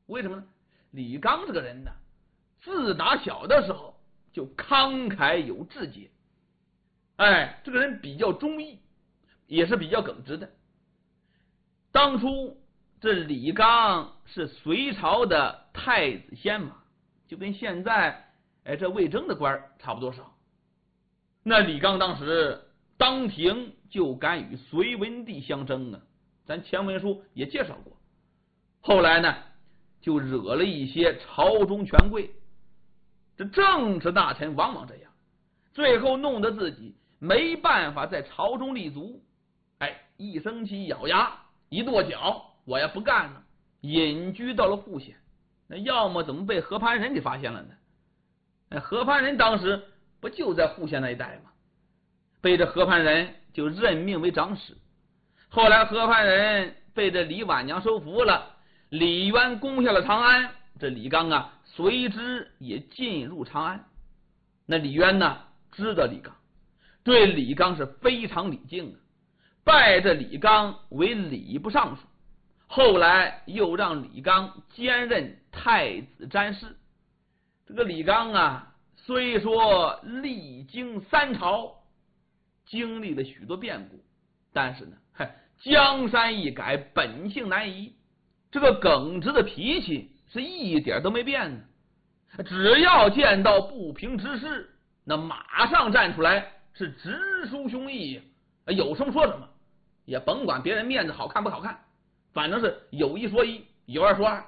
为什么呢？李纲这个人呢，自打小的时候就慷慨有志节，这个人比较忠义，也是比较耿直的。当初这李纲是隋朝的太子先马，就跟现在这魏征的官差不多少。那李纲当时当庭就敢与隋文帝相争啊，咱前文书也介绍过。后来呢，就惹了一些朝中权贵，这政治大臣往往这样，最后弄得自己没办法在朝中立足，一生气一咬牙一跺脚，我也不干了，隐居到了户县。那要么怎么被河潘人给发现了呢？河潘人当时不就在户县那一带吗？被这河潘人就任命为长史。后来河潘人被这李婉娘收服了，李渊攻下了长安，这李纲啊随之也进入长安。那李渊呢知道李纲，对李纲是非常礼敬的，拜这李纲为礼部尚书，后来又让李纲兼任太子詹事。这个李纲啊，虽说历经三朝，经历了许多变故，但是呢，江山易改，本性难移，这个耿直的脾气是一点都没变呢。只要见到不平之事，那马上站出来，是直抒胸臆，有什么说什么，也甭管别人面子好看不好看，反正是有一说一，有二说二。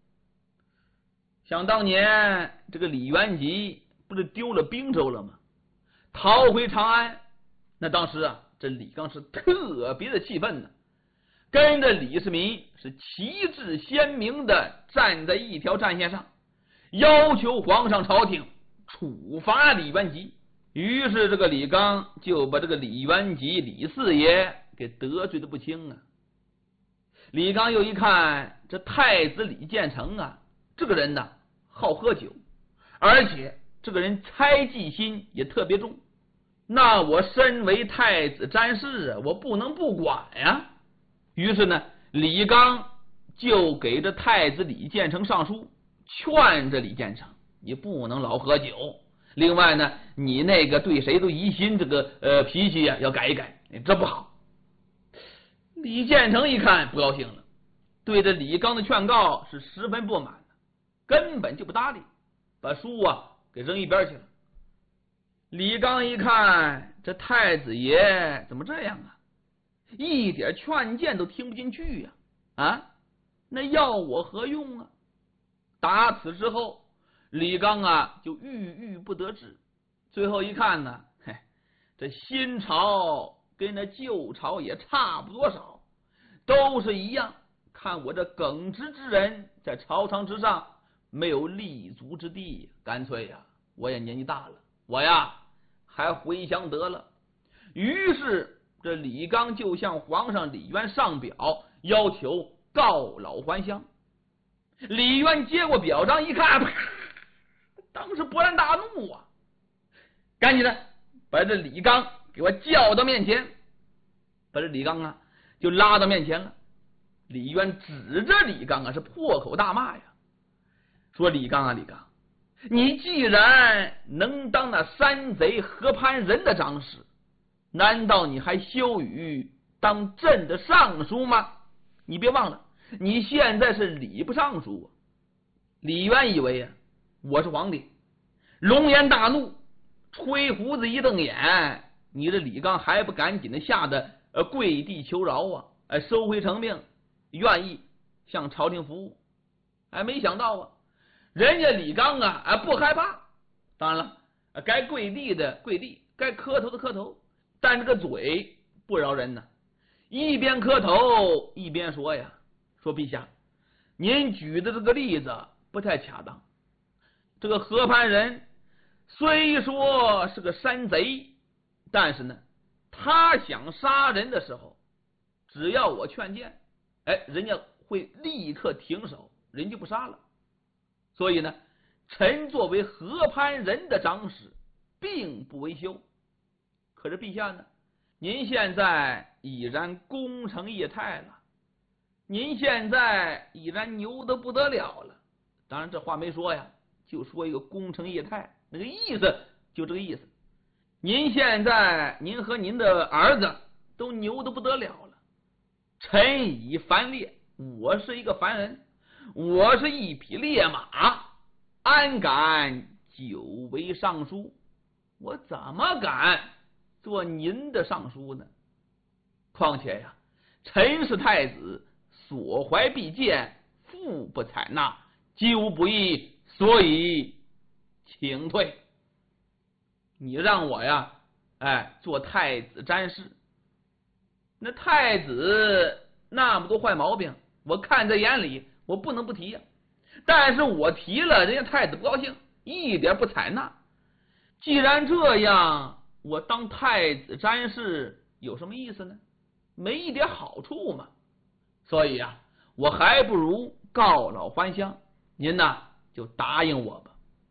想当年这个李元吉不是丢了滨州了吗？逃回长安，那当时啊，这李纲是特别的气愤呢，跟着李世民是旗帜鲜明的站在一条战线上，要求皇上朝廷处罚李元吉。于是这个李纲就把这个李元吉李四爷给得罪的不轻啊。李纲又一看这太子李建成啊，这个人呢好喝酒，而且这个人猜忌心也特别重，那我身为太子詹事啊，我不能不管呀。于是呢，李纲就给这太子李建成上书，劝着李建成，你不能老喝酒，另外呢，你那个对谁都疑心，这个脾气啊要改一改，这不好。李建成一看不高兴了，对这李纲的劝告是十分不满，根本就不搭理，把书啊给扔一边去了。李纲一看这太子爷怎么这样啊，一点劝谏都听不进去呀，那要我何用啊？打此之后，李纲啊就郁郁不得志，最后一看呢，这新朝跟那旧朝也差不多少，都是一样，看我这耿直之人在朝堂之上没有立足之地，干脆呀，我也年纪大了，我呀还回乡得了。于是这李纲就向皇上李渊上表，要求告老还乡。李渊接过表彰一看，当时勃然大怒啊，赶紧的把这李纲给我叫到面前，把这李纲啊就拉到面前了。李渊指着李纲啊是破口大骂呀，说李纲啊，李纲，你既然能当那山贼河潘人的长史，难道你还羞于当朕的尚书吗？你别忘了，你现在是礼部尚书啊。李渊以为我是皇帝，龙颜大怒，吹胡子一瞪眼，你这李纲还不赶紧的吓得跪地求饶啊，收回成命，愿意向朝廷服务。没想到啊，人家李纲啊不害怕，当然了，该跪地的跪地，该磕头的磕头，但这个嘴不饶人呢，一边磕头一边说呀，说陛下，您举的这个例子不太恰当。这个河潘人虽说是个山贼，但是呢，他想杀人的时候，只要我劝谏，人家会立刻停手，人就不杀了。所以呢，臣作为河潘人的长史，并不为羞。可是陛下呢，您现在已然攻城业态了， 您现在已然牛得不得了了。当然这话没说呀，就说一个攻城业态，那个意思就这个意思。您现在您和您的儿子都牛得不得了了，臣已凡烈，我是一个凡人，我是一匹烈马，安敢久为尚书？我怎么敢做您的尚书呢？况且呀，臣是太子，所怀必见，父不采纳，究不义，所以请退。你让我呀，做太子詹事，那太子那么多坏毛病，我看在眼里，我不能不提呀。但是我提了，人家太子不高兴，一点不采纳。既然这样，我当太子詹事有什么意思呢？没一点好处嘛。所以啊，我还不如告老还乡，您呐就答应我吧。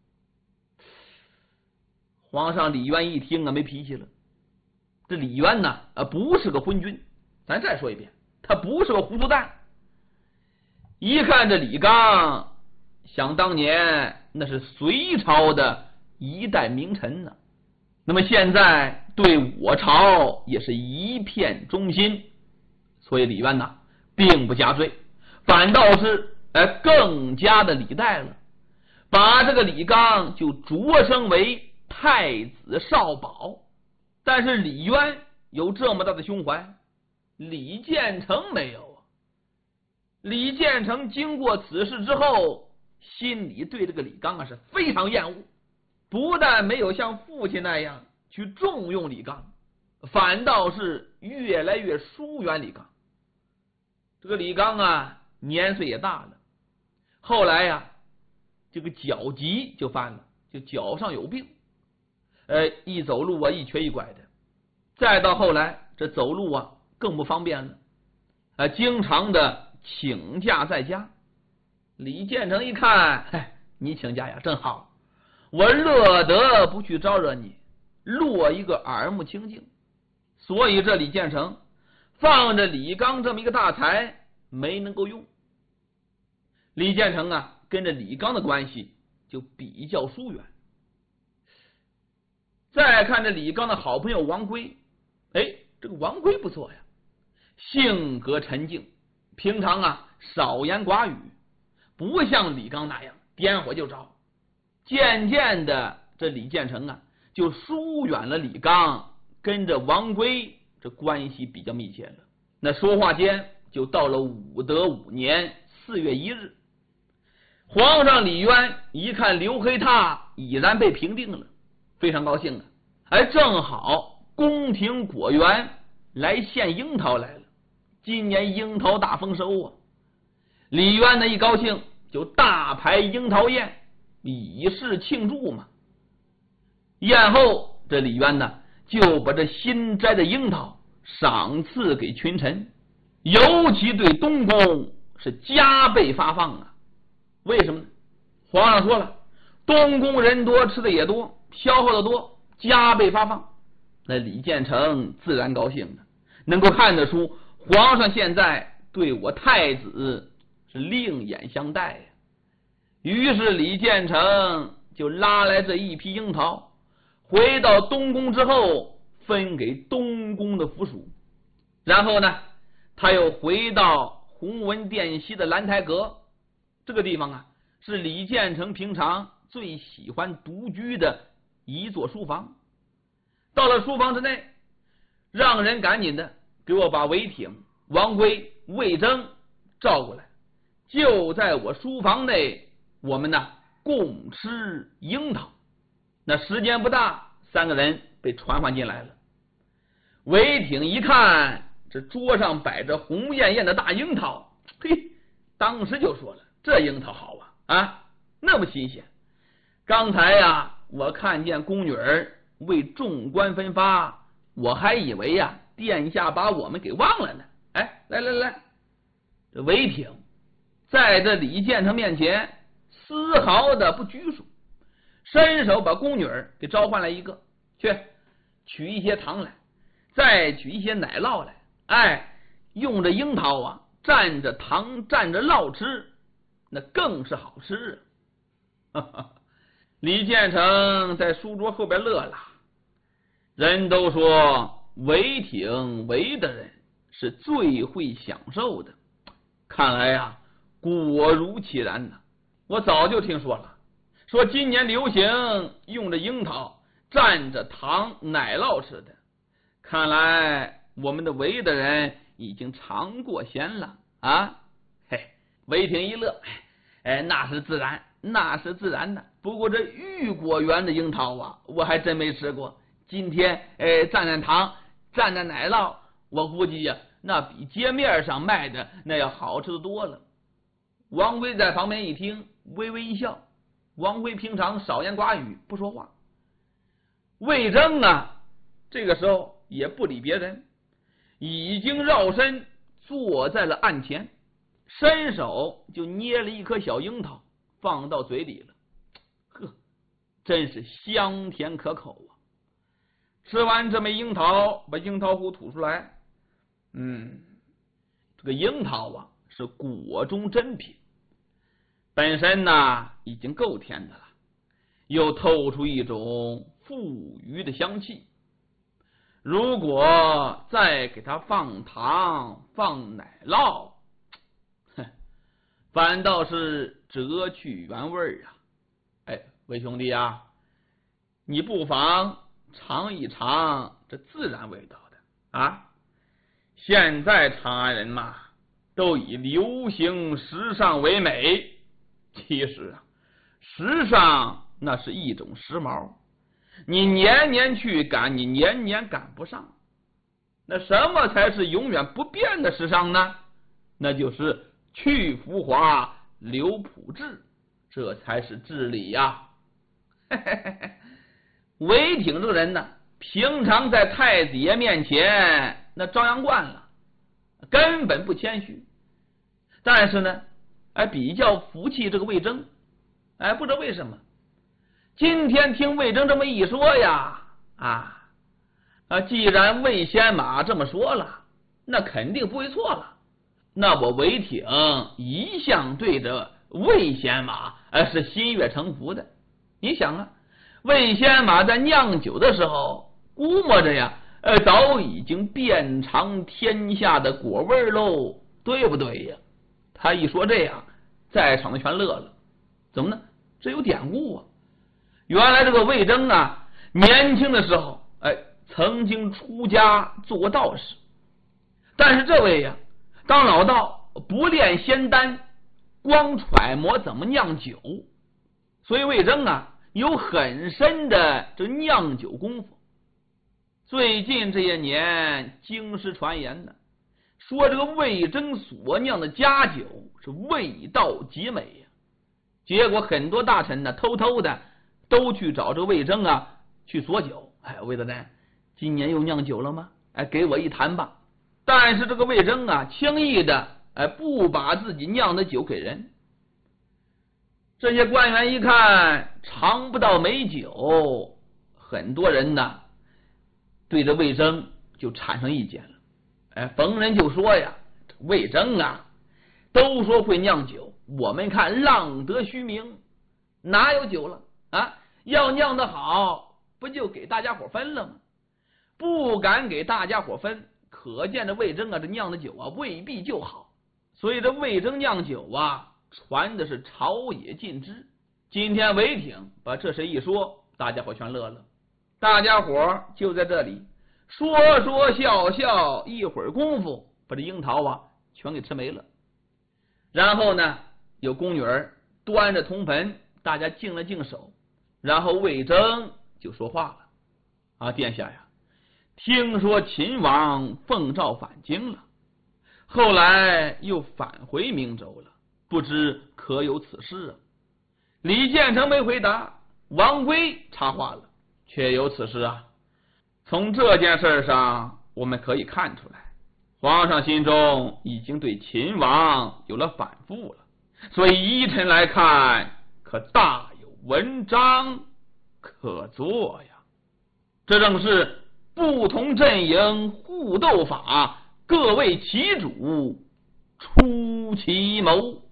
皇上李渊一听啊，没脾气了。这李渊呢，不是个昏君，咱再说一遍，他不是个糊涂蛋。一看这李纲，想当年那是隋朝的一代名臣呢，那么现在对我朝也是一片忠心，所以李渊呐，并不加罪，反倒是更加的礼待了，把这个李纲就擢升为太子少保。但是李渊有这么大的胸怀，李建成没有啊。李建成经过此事之后，心里对这个李纲是非常厌恶，不但没有像父亲那样去重用李纲，反倒是越来越疏远李纲。这个李纲啊，年岁也大了，后来呀，这个脚疾就犯了，就脚上有病，一走路啊一瘸一拐的。再到后来，这走路啊更不方便了，经常的请假在家。李建成一看，你请假呀，正好，我乐得不去招惹你，落一个耳目清净。所以这李建成放着李纲这么一个大才没能够用。李建成啊，跟着李纲的关系就比较疏远。再看这李纲的好朋友王圭，这个王圭不错呀，性格沉静，平常啊少言寡语，不像李纲那样点火就着。渐渐的，这李建成啊就疏远了李纲，跟着王圭这关系比较密切了。那说话间就到了武德5年4月1日，皇上李渊一看刘黑闼已然被平定了，非常高兴啊！正好宫廷果园来献樱桃来了，今年樱桃大丰收啊！李渊呢一高兴，就大排樱桃宴，以示庆祝嘛。宴后，这李渊呢就把这新摘的樱桃赏赐给群臣，尤其对东宫是加倍发放啊。为什么呢？皇上说了，东宫人多，吃的也多，消耗的多，加倍发放。那李建成自然高兴了，能够看得出皇上现在对我太子是另眼相待呀。于是李建成就拉来这一批樱桃，回到东宫之后分给东宫的府属。然后呢，他又回到弘文殿西的兰台阁，这个地方啊是李建成平常最喜欢独居的一座书房。到了书房之内，让人赶紧的给我把韦挺、王圭、魏征召过来，就在我书房内，我们呢共吃樱桃。那时间不大，3个人被传唤进来了。韦挺一看这桌上摆着红艳艳的大樱桃，当时就说了，这樱桃好啊，那么新鲜。刚才呀，我看见宫女儿为众官分发，我还以为呀殿下把我们给忘了呢。来，这韦挺在这李建成面前丝毫的不拘束，伸手把宫女儿给召唤来一个，去取一些糖来，再取一些奶酪来，用着樱桃啊蘸着糖蘸着烙吃，那更是好吃啊！李建成在书桌后边乐了。人都说韦挺韦的人是最会享受的，看来呀，果如其然呢。我早就听说了，说今年流行用着樱桃蘸着糖奶酪吃的，看来我们的韦的人已经尝过鲜了啊！嘿，韦挺一乐，那是自然，那是自然的。不过这玉果园的樱桃啊，我还真没吃过。今天蘸蘸糖，蘸蘸奶酪，我估计呀，那比街面上卖的那要好吃的多了。王辉在旁边一听，微微一笑。王辉平常少言寡语，不说话。魏征啊，这个时候也不理别人，已经绕身坐在了案前，伸手就捏了一颗小樱桃，放到嘴里了。呵，真是香甜可口啊！吃完这枚樱桃，把樱桃核吐出来。这个樱桃啊，是果中珍品，本身呢已经够甜的了，又透出一种馥郁的香气。如果再给它放糖放奶酪，反倒是折去原味啊！魏兄弟啊，你不妨尝一尝这自然味道的啊！现在长安人嘛，都以流行时尚为美。其实啊，时尚那是一种时髦，你年年去赶，你年年赶不上。那什么才是永远不变的时尚呢？那就是去浮华，留朴质，这才是治理呀！韦挺这个人呢，平常在太子爷面前那张扬惯了，根本不谦虚。但是呢，比较服气这个魏征，不知道为什么，今天听魏征这么一说呀，既然魏先马这么说了，那肯定不会错了。那我韦挺一向对着魏先马是心悦诚服的。你想啊，魏先马在酿酒的时候，估摸着呀，早已经遍尝天下的果味喽，对不对呀？他一说这样，在场的全乐了。怎么呢？这有典故啊！原来这个魏征啊，年轻的时候，曾经出家做过道士，但是这位呀，当老道不炼仙丹，光揣摩怎么酿酒，所以魏征啊，有很深的这酿酒功夫。最近这些年，京师传言呢，说这个魏征所酿的佳酒是味道极美呀。结果很多大臣呢，偷偷的都去找这个魏征啊，去索酒。魏大人，今年又酿酒了吗？给我一坛吧。但是这个魏征啊，轻易的不把自己酿的酒给人。这些官员一看尝不到美酒，很多人呢对着魏征就产生意见了。逢人就说呀，魏征啊，都说会酿酒，我们看浪得虚名，哪有酒了啊？要酿得好，不就给大家伙分了吗？不敢给大家伙分，可见这魏征啊，这酿的酒啊未必就好。所以这魏征酿酒啊，传的是朝野尽知。今天韦挺把这事一说，大家伙全乐了。大家伙就在这里说说笑笑，一会儿功夫把这樱桃啊全给吃没了。然后呢，有宫女儿端着铜盆，大家净了净手。然后魏征就说话了：殿下呀，听说秦王奉诏返京了，后来又返回明州了，不知可有此事啊？李建成没回答，王辉插话了：确有此事啊。从这件事上我们可以看出来，皇上心中已经对秦王有了反复了，所以依臣来看，可大有文章可做呀。这正是不同阵营互斗法，各为其主， 出奇谋。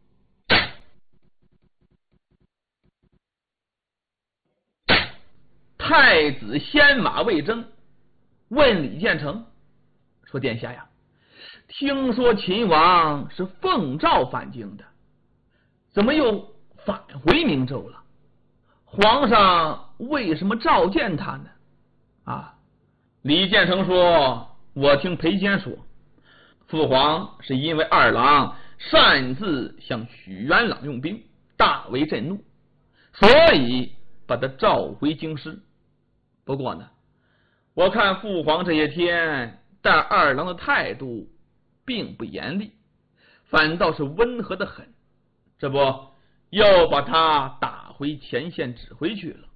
太子先马魏征问李建成说：“殿下呀，听说秦王是奉诏返京的，怎么又返回明州了？皇上为什么召见他呢？”李建成说：“我听裴坚说，父皇是因为二郎擅自向许元朗用兵，大为震怒，所以把他召回京师。不过呢，我看父皇这些天待二郎的态度并不严厉，反倒是温和的很，这不又把他打回前线指挥去了。”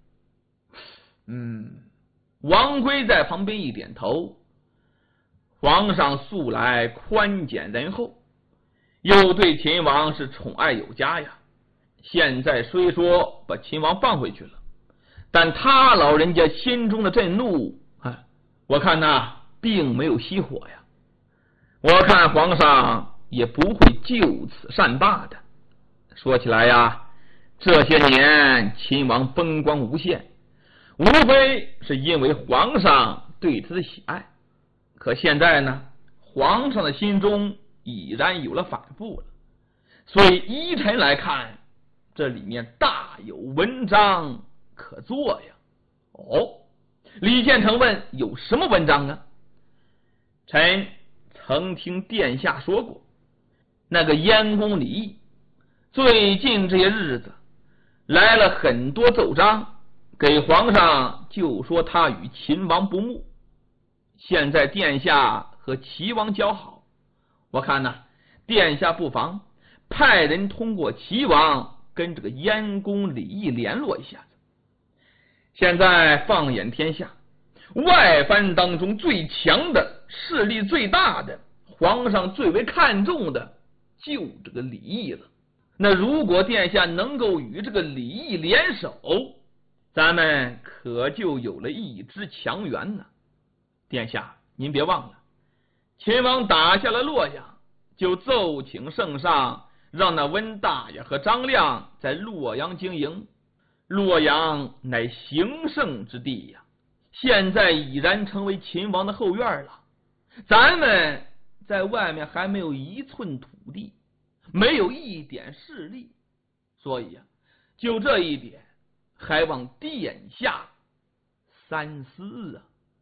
王圭在旁边一点头，皇上素来宽简仁厚，又对秦王是宠爱有加呀。现在虽说把秦王放回去了，但他老人家心中的震怒，我看并没有熄火呀。我看皇上也不会就此善罢的。说起来呀，这些年秦王风光无限，无非是因为皇上对他的喜爱，可现在呢，皇上的心中已然有了反复了，所以依臣来看，这里面大有文章可做呀。李建成问：“有什么文章啊？”臣曾听殿下说过，那个燕公李毅最近这些日子来了很多奏章，给皇上就说他与秦王不睦，现在殿下和齐王交好，我看殿下不妨派人通过齐王跟这个燕公李毅联络一下子。现在放眼天下，外藩当中最强的、势力最大的、皇上最为看重的，就这个李毅了。那如果殿下能够与这个李毅联手，咱们可就有了一支强援呢。殿下您别忘了，秦王打下了洛阳，就奏请圣上让那温大爷和张亮在洛阳经营。洛阳乃行胜之地呀，现在已然成为秦王的后院了。咱们在外面还没有一寸土地，没有一点势力，所以就这一点还望殿下三思啊。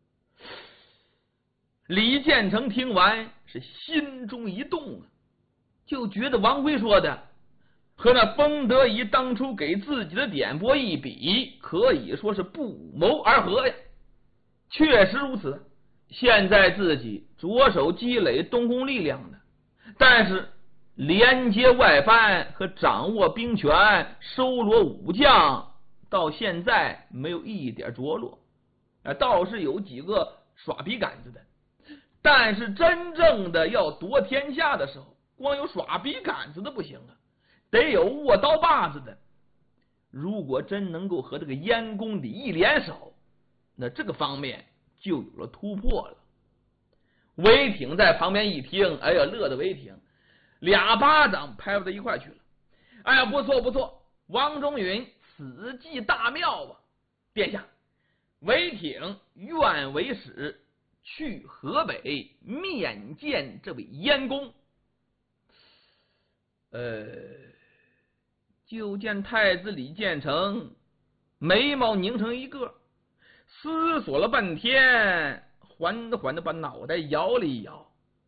李建成听完是心中一动就觉得王圭说的和那封德仪当初给自己的点拨一比，可以说是不谋而合呀。确实如此，现在自己着手积累东宫力量呢，但是连接外藩和掌握兵权、收罗武将，到现在没有一点着落。倒是有几个耍笔杆子的，但是真正的要夺天下的时候，光有耍笔杆子的不行得有握刀把子的。如果真能够和这个燕公李毅联手，那这个方面就有了突破了。韦挺在旁边一听，乐得韦挺俩巴掌拍不到一块去了。不错不错，王中允此计大妙啊！殿下，韦挺愿为使去河北面见这位燕公。就见太子李建成眉毛拧成一个，思索了半天，缓缓的把脑袋摇了一摇。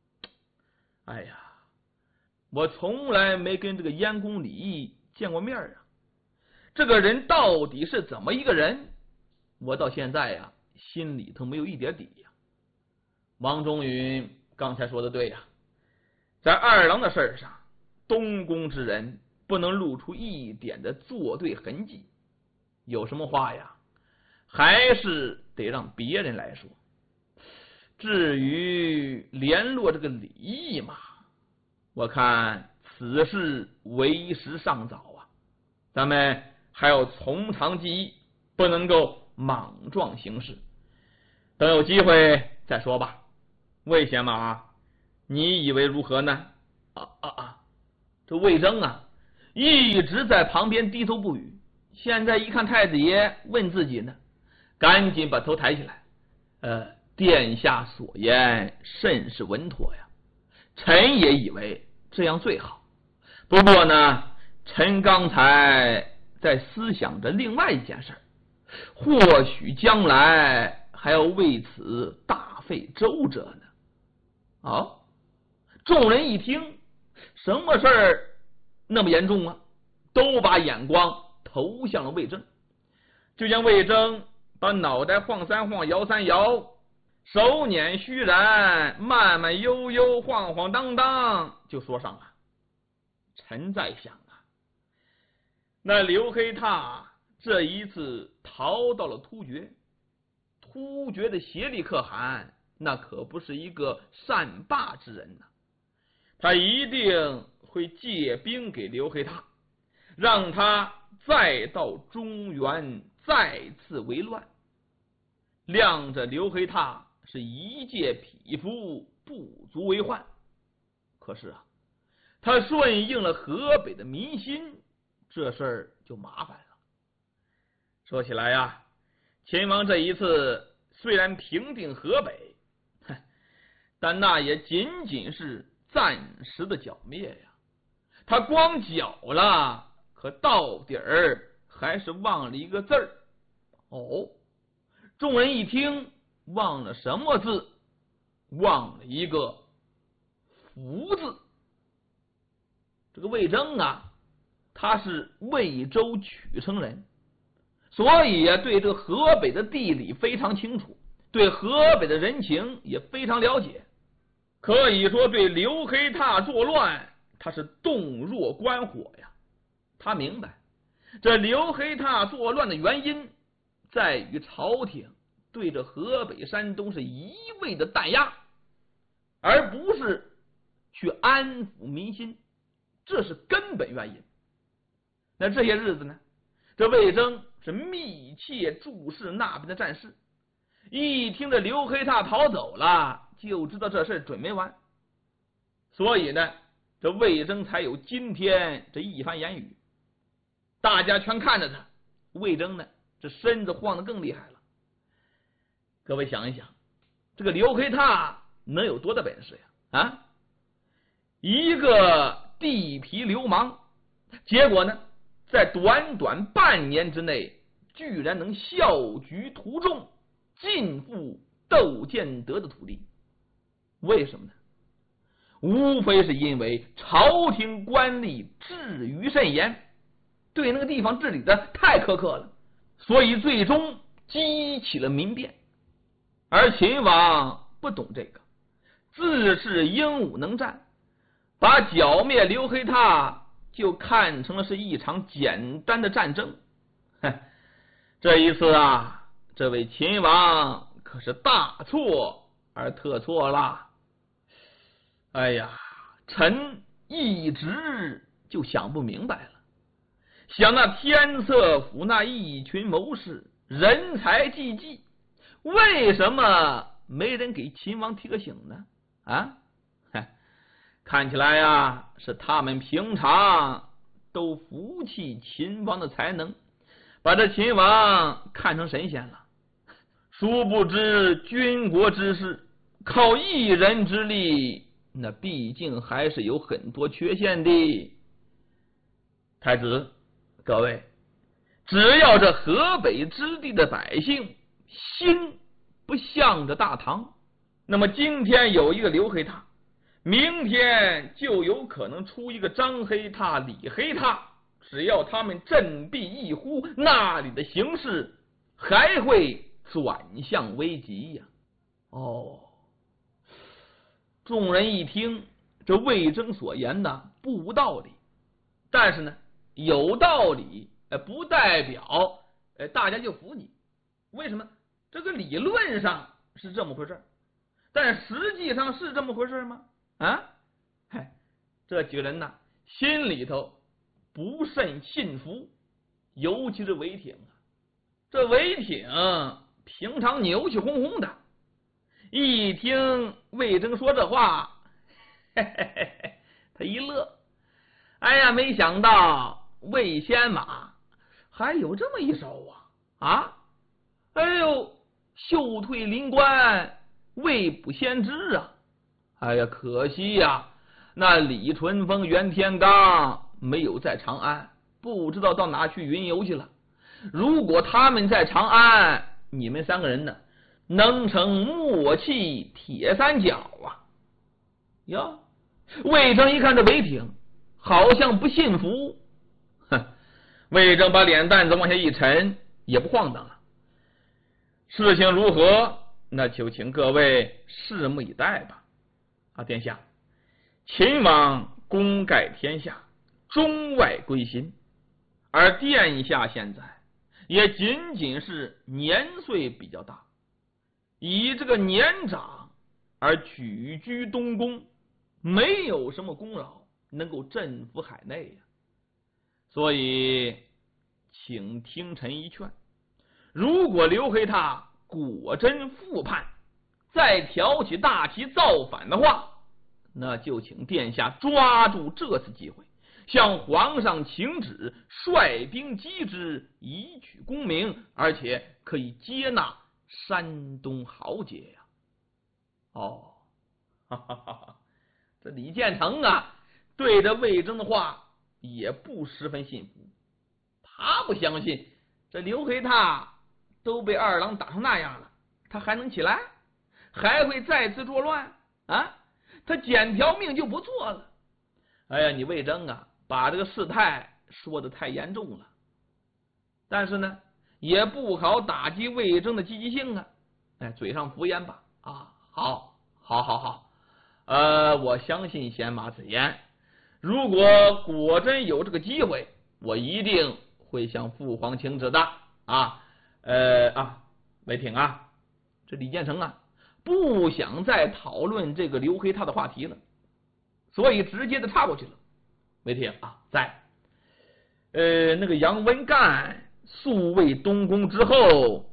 我从来没跟这个燕公李毅见过面这个人到底是怎么一个人，我到现在心里头没有一点底王中允刚才说的对在二郎的事上，东宫之人不能露出一点的作对痕迹，有什么话还是得让别人来说。至于联络这个李毅嘛，我看此事为时尚早咱们还要从长计议，不能够莽撞行事，等有机会再说吧。魏显马，你以为如何呢？ 这魏征啊，一直在旁边低头不语。现在一看太子爷问自己呢，赶紧把头抬起来。殿下所言甚是稳妥呀，臣也以为这样最好。不过呢，臣刚才在思想着另外一件事，或许将来还要为此大费周折呢。众人一听，什么事儿那么严重啊？都把眼光投向了魏征。就见魏征把脑袋晃三晃，摇三摇，手捻虚髯，慢慢悠悠，晃晃荡荡，就说上了：臣在想啊，那刘黑闼这一次逃到了突厥，突厥的协力可汗那可不是一个善罢之人呐，他一定会借兵给刘黑闼，让他再到中原再次为乱。谅着刘黑闼是一介匹夫，不足为患。可是啊，他顺应了河北的民心，这事儿就麻烦了。说起来呀，秦王这一次虽然平定河北，但那也仅仅是暂时的剿灭呀。他光剿了，可到底儿还是忘了一个字儿。众人一听，忘了什么字？忘了一个福字。这个魏征啊，他是魏州曲城人，所以对这个河北的地理非常清楚，对河北的人情也非常了解。可以说对刘黑闼作乱，他是洞若观火呀。他明白这刘黑闼作乱的原因在于朝廷对这河北山东是一味的弹压，而不是去安抚民心，这是根本原因。那这些日子呢，这魏征是密切注视那边的战事，一听这刘黑闼逃走了，就知道这事准没完。所以呢，这魏征才有今天这一番言语。大家全看着他，魏征呢，这身子晃得更厉害了。各位想一想，这个刘黑闼能有多大本事呀？一个地痞流氓，结果呢，在短短半年之内，居然能笑举屠众，尽复窦建德的土地。为什么呢？无非是因为朝廷官吏治于甚严，对那个地方治理的太苛刻了，所以最终激起了民变。而秦王不懂这个，自恃英武能战，把剿灭刘黑闼就看成了是一场简单的战争。这一次啊，这位秦王可是大错而特错了。哎呀，臣一直就想不明白了，想那天策府那一群谋士人才济济，为什么没人给秦王提个醒呢？看起来呀，是他们平常都服气秦王的才能，把这秦王看成神仙了。殊不知军国之事，靠一人之力，那毕竟还是有很多缺陷的。太子，各位，只要这河北之地的百姓心不向着大唐，那么今天有一个刘黑闼，明天就有可能出一个张黑闼、李黑闼，只要他们振臂一呼，那里的形势还会转向危急呀。众人一听，这魏征所言呢不无道理，但是呢，有道理不代表大家就服你。为什么？这个理论上是这么回事，但实际上是这么回事吗？这几个人呢，心里头不甚信服，尤其是韦挺啊。这韦挺平常牛气哄哄的，一听魏征说这话， 他一乐，哎呀，没想到魏仙马还有这么一手啊！哎呦，休退灵官，未卜先知啊！哎呀，可惜呀，那李淳风、袁天罡没有在长安，不知道到哪去云游去了。如果他们在长安，你们三个人呢，能成默契铁三角啊！哟，魏征一看这韦挺，好像不信服。哼，魏征把脸蛋子往下一沉，也不晃荡了。事情如何，那就请各位拭目以待吧。殿下，秦王功盖天下，中外归心，而殿下现在也仅仅是年岁比较大，以这个年长而举居东宫，没有什么功劳能够振服海内呀。所以请听臣一劝，如果刘黑他果真复叛，再挑起大旗造反的话，那就请殿下抓住这次机会，向皇上请旨，率兵击之，以取功名，而且可以接纳山东豪杰呀！哈哈哈！这李建成啊，对着魏征的话也不十分信服，他不相信这刘黑闼都被二郎打成那样了，他还能起来？还会再次作乱啊？他捡条命就不错了。哎呀，你魏征啊，把这个事态说得太严重了。但是呢，也不好打击魏征的积极性啊。嘴上敷衍吧。好，我相信先马子言，如果果真有这个机会，我一定会向父皇请旨的韦挺啊，这李建成啊，不想再讨论这个刘黑闼的话题了，所以直接的插过去了。韦挺啊，在那个杨文干速位东宫之后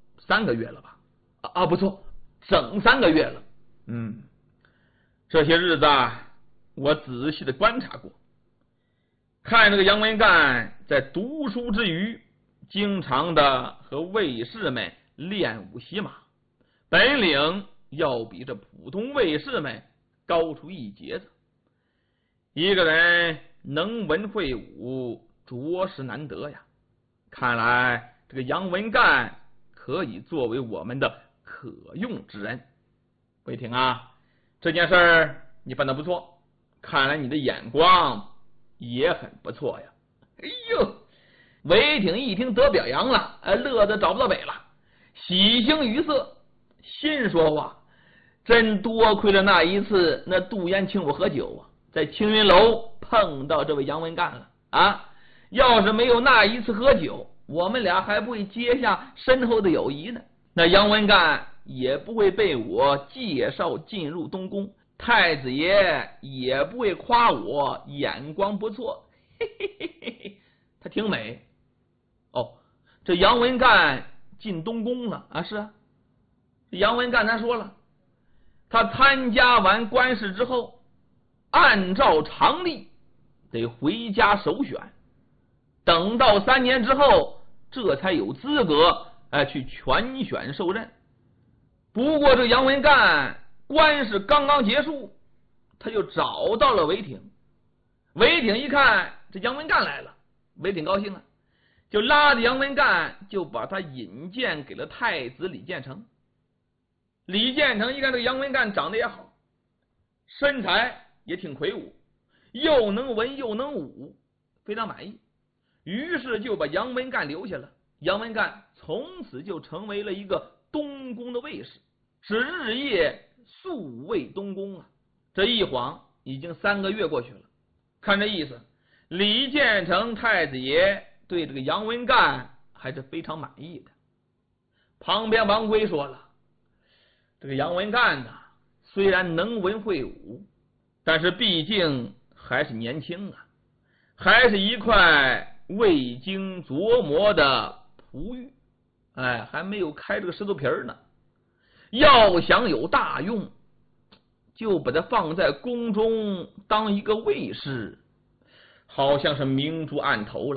3个月了吧？不错，整3个月了。这些日子我仔细的观察过，看这个杨文干在读书之余，经常的和卫士们练武习马，本领要比这普通卫士们高出一截子。一个人能文会武，着实难得呀。看来这个杨文干可以作为我们的可用之人。韦挺啊，这件事你办得不错，看来你的眼光也很不错呀。哎呦，韦挺一听得表扬了，乐得找不到北了，喜形于色，心说话，真多亏了那一次那杜淹请我喝酒在青云楼碰到这位杨文干了要是没有那一次喝酒，我们俩还不会结下深厚的友谊呢。那杨文干也不会被我介绍进入东宫，太子爷也不会夸我眼光不错。嘿嘿嘿嘿嘿，他挺美。这杨文干进东宫了是啊。杨文干他说了，他参加完官试之后，按照常例得回家首选，等到3年之后，这才有资格去全选受任。不过这杨文干官试刚刚结束，他就找到了韦挺。韦挺一看这杨文干来了，韦挺高兴就拉着杨文干就把他引荐给了太子李建成。李建成一看这个杨文干长得也好，身材也挺魁梧，又能文又能武，非常满意，于是就把杨文干留下了。杨文干从此就成为了一个东宫的卫士，是日夜宿卫东宫这一晃已经3个月过去了。看这意思，李建成太子爷对这个杨文干还是非常满意的。旁边王圭说了，这个杨文干虽然能文会武，但是毕竟还是年轻还是一块未经琢磨的璞玉，还没有开这个石头皮呢。要想有大用， 就把他放在宫中当一个卫士，好像是明珠案头了。